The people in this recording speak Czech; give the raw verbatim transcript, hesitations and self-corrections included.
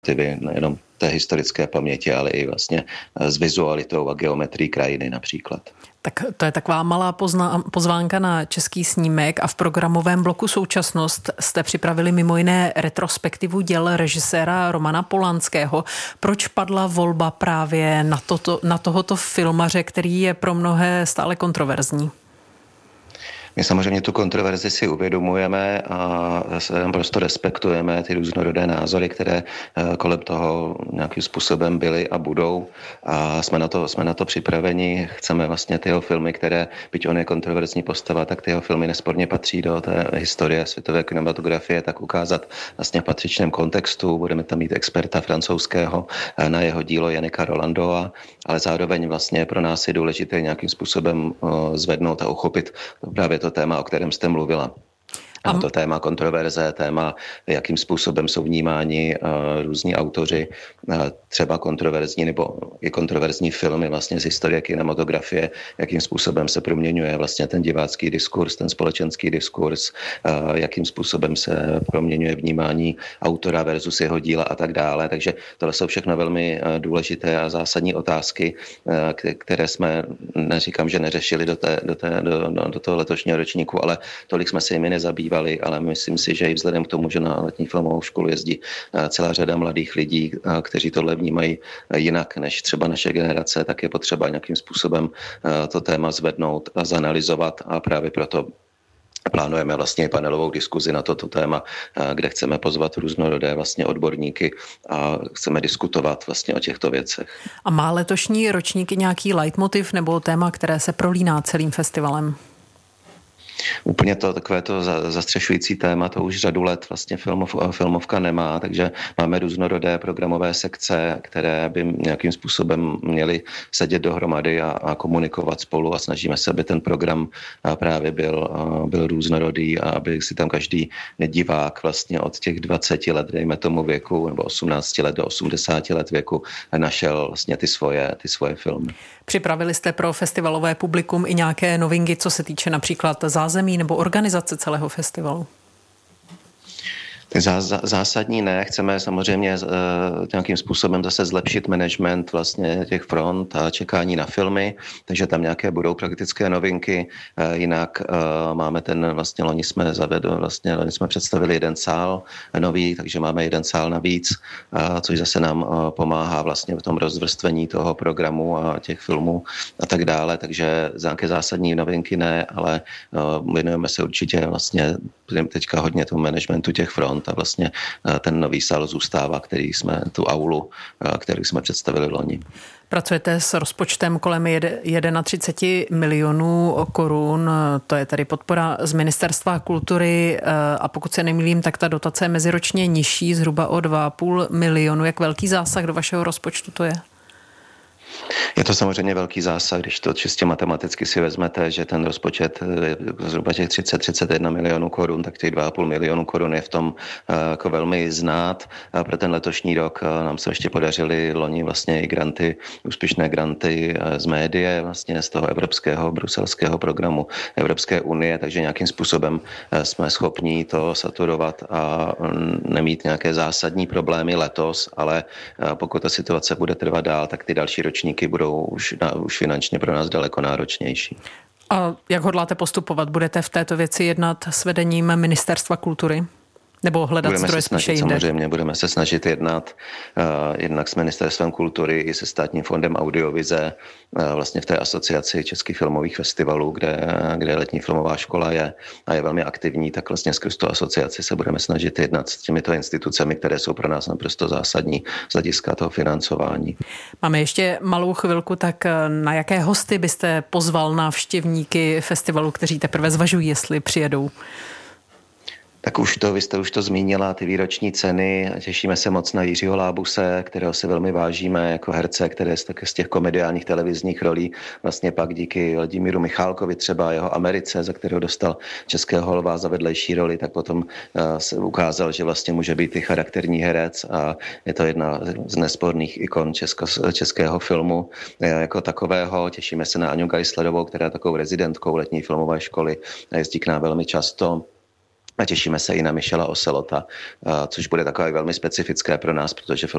nejenom té historické paměti, ale i vlastně s vizualitou a geometrií krajiny například. Tak to je taková malá pozna- pozvánka na český snímek a v programovém bloku Současnost jste připravili mimo jiné retrospektivu děl režiséra Romana Polanského. Proč padla volba právě na, toto, na tohoto filmaře, který je pro mnohé stále kontroverzní? My samozřejmě tu kontroverzi si uvědomujeme a prostě respektujeme ty různorodé názory, které kolem toho nějakým způsobem byly a budou. A jsme na to, jsme na to připraveni. Chceme vlastně ty jeho filmy, které, byť on je kontroverzní postava, tak ty jeho filmy nesporně patří do té historie světové kinematografie, tak ukázat vlastně v patřičném kontextu. Budeme tam mít experta francouzského na jeho dílo Janika Rolandova, ale zároveň vlastně pro nás je důležité nějakým způsobem zvednout a uchopit právě to téma, o kterém jste mluvila. A to téma kontroverze, téma, jakým způsobem jsou vnímáni uh, různí autoři, uh, třeba kontroverzní nebo i kontroverzní filmy vlastně z historie kinematografie, jakým způsobem se proměňuje vlastně ten divácký diskurs, ten společenský diskurs, uh, jakým způsobem se proměňuje vnímání autora versus jeho díla a tak dále. Takže tohle jsou všechno velmi uh, důležité a zásadní otázky, uh, které jsme, neříkám, že neřešili do, té, do, té, do, do, do toho letošního ročníku, ale tolik jsme se jimi nezabývali. Ale myslím si, že i vzhledem k tomu, že na letní filmovou školu jezdí celá řada mladých lidí, kteří tohle vnímají jinak než třeba naše generace, tak je potřeba nějakým způsobem to téma zvednout a zanalyzovat a právě proto plánujeme vlastně panelovou diskuzi na toto téma, kde chceme pozvat různorodé vlastně odborníky a chceme diskutovat vlastně o těchto věcech. A má letošní ročník nějaký leitmotiv nebo téma, které se prolíná celým festivalem? Úplně to takové to zastřešující téma, to už řadu let vlastně filmov, filmovka nemá, takže máme různorodé programové sekce, které by nějakým způsobem měly sedět dohromady a, a komunikovat spolu a snažíme se, aby ten program právě byl, byl různorodý a aby si tam každý divák vlastně od těch dvaceti let, dejme tomu věku, nebo osmnácti let do osmdesáti let věku našel vlastně ty svoje, ty svoje filmy. Připravili jste pro festivalové publikum i nějaké novinky, co se týče například zázemí nebo organizace celého festivalu? Zásadní ne, chceme samozřejmě uh, nějakým způsobem zase zlepšit management vlastně těch front a čekání na filmy, takže tam nějaké budou praktické novinky, uh, jinak uh, máme ten, vlastně loni jsme zavedli, vlastně loni jsme představili jeden sál nový, takže máme jeden sál navíc, uh, což zase nám uh, pomáhá vlastně v tom rozvrstvení toho programu a těch filmů a tak dále, takže nějaké zásadní novinky ne, ale uh, věnujeme se určitě vlastně teďka hodně tomu managementu těch front a vlastně ten nový sál zůstává, který jsme, tu aulu, který jsme představili loni. Pracujete s rozpočtem kolem třicet jedna milionů korun, to je tady podpora z Ministerstva kultury a pokud se nemýlím, tak ta dotace je meziročně nižší, zhruba o dva a půl milionu. Jak velký zásah do vašeho rozpočtu to je? Je to samozřejmě velký zásah, když to čistě matematicky si vezmete, že ten rozpočet je zhruba těch třicet třicet jedna milionů korun, tak těch dva a půl milionu korun je v tom jako velmi znát. A pro ten letošní rok nám se ještě podařily loni vlastně i granty, úspěšné granty z médie, vlastně z toho evropského, bruselského programu Evropské unie, takže nějakým způsobem jsme schopni to saturovat a nemít nějaké zásadní problémy letos, ale pokud ta situace bude trvat dál, tak ty další ročníky budou už, už finančně pro nás daleko náročnější. A jak hodláte postupovat? Budete v této věci jednat s vedením Ministerstva kultury? Nebo hledat budeme zdroje se snažit, spíše jinde? Samozřejmě budeme se snažit jednat uh, jednak s Ministerstvem kultury i se Státním fondem audiovize, uh, vlastně v té asociaci českých filmových festivalů, kde, kde letní filmová škola je a je velmi aktivní, tak vlastně skrz tu asociaci se budeme snažit jednat s těmito institucemi, které jsou pro nás naprosto zásadní z hlediska toho financování. Máme ještě malou chvilku, tak na jaké hosty byste pozval návštěvníky festivalu, kteří teprve zvažují, jestli přijedou? Tak už to, vy jste už to zmínila, ty výroční ceny. Těšíme se moc na Jiřího Lábuse, kterého si velmi vážíme jako herce, které z, z těch komediálních televizních rolí vlastně pak díky Vladimíru Michálkovi třeba jeho Americe, za kterého dostal Českého lva za vedlejší roli, tak potom uh, se ukázal, že vlastně může být i charakterní herec a je to jedna z nesporných ikon česko, českého filmu jako takového. Těšíme se na Aňu Geislerovou, která je takovou rezidentkou letní filmové školy a jezdí k nám velmi často. A těšíme se i na Michela Ocelota, což bude takové velmi specifické pro nás, protože